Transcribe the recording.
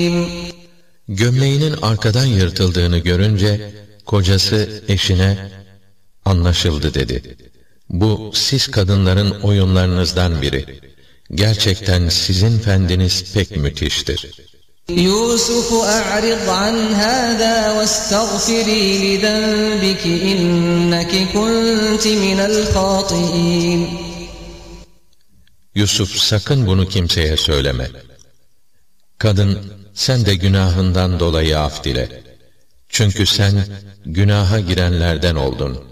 Gömleğinin arkadan yırtıldığını görünce kocası eşine "Anlaşıldı" dedi. Bu siz kadınların oyunlarınızdan biri. Gerçekten sizin fendiniz pek müthiştir. Yusuf a'rid an hâzâ vestağfirî lidenbiki inneki kunti minel khâti'în. Yusuf, sakın bunu kimseye söyleme. Kadın, sen de günahından dolayı af dile. Çünkü sen günaha girenlerden oldun.